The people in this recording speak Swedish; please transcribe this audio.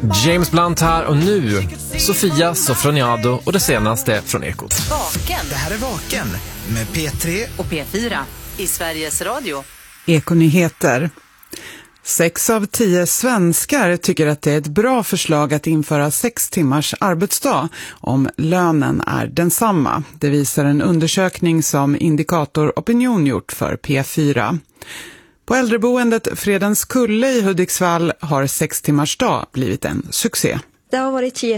James Blunt här och nu Sofia Sofroniado och det senaste från Ekot. Vaken. Det här är Vaken med P3 och P4 i Sveriges Radio. Ekonyheter. 6 av 10 svenskar tycker att det är ett bra förslag att införa 6 timmars arbetsdag om lönen är densamma. Det visar en undersökning som Indikator Opinion gjort för P4. På äldreboendet Fredenskulle i Hudiksvall har 6 timmars dag blivit en succé. Det har varit